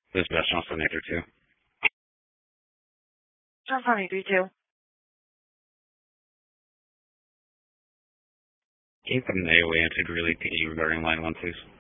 This is Sebastian also Nature too. John Funny, 3-2. Can you put an AOA into Greeley PD regarding line 1, please?